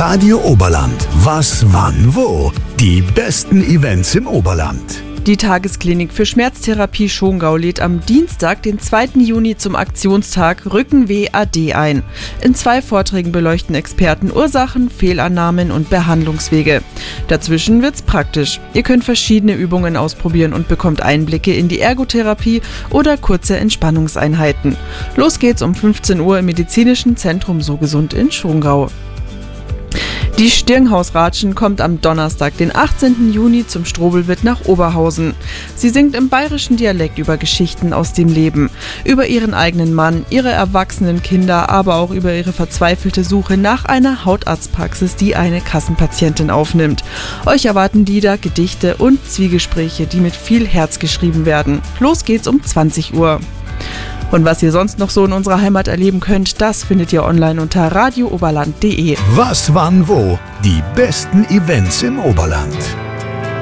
Radio Oberland. Was, wann, wo? Die besten Events im Oberland. Die Tagesklinik für Schmerztherapie Schongau lädt am Dienstag, den 2. Juni zum Aktionstag Rückenweh AD ein. In 2 Vorträgen beleuchten Experten Ursachen, Fehlannahmen und Behandlungswege. Dazwischen wird's praktisch. Ihr könnt verschiedene Übungen ausprobieren und bekommt Einblicke in die Ergotherapie oder kurze Entspannungseinheiten. Los geht's um 15 Uhr im Medizinischen Zentrum So Gesund in Schongau. Die Stirnhaus-Ratschen kommt am Donnerstag, den 18. Juni zum Strobelwitt nach Oberhausen. Sie singt im bayerischen Dialekt über Geschichten aus dem Leben, über ihren eigenen Mann, ihre erwachsenen Kinder, aber auch über ihre verzweifelte Suche nach einer Hautarztpraxis, die eine Kassenpatientin aufnimmt. Euch erwarten Lieder, Gedichte und Zwiegespräche, die mit viel Herz geschrieben werden. Los geht's um 20 Uhr. Und was ihr sonst noch so in unserer Heimat erleben könnt, das findet ihr online unter radiooberland.de. Was, wann, wo? Die besten Events im Oberland.